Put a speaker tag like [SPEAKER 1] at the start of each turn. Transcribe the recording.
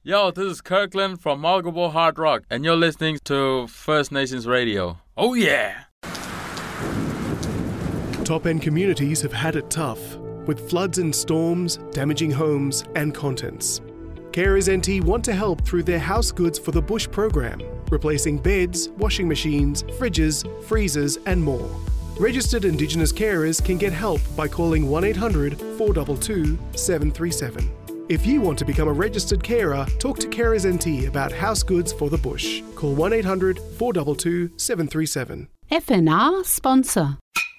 [SPEAKER 1] Yo, this is Kirkland from Margabo Hard Rock, and you're listening to First Nations Radio. Oh yeah!
[SPEAKER 2] Top-end communities have had it tough, with floods and storms damaging homes and contents. Carers NT want to help through their House Goods for the Bush program, replacing beds, washing machines, fridges, freezers and more. Registered Indigenous carers can get help by calling 1-800-422-737. If you want to become a registered carer, talk to Carers NT about House Goods for the Bush. Call 1-800-422-737.
[SPEAKER 3] FNR sponsor.